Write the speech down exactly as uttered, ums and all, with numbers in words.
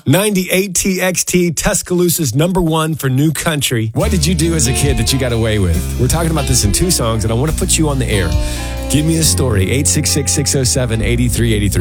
ninety-eight T X T, Tuscaloosa's number one for new country. What did you do as a kid that you got away with? We're talking about this in two songs, and I want to put you on the air. Give me a story, eight six six, six oh seven, eight three eight three.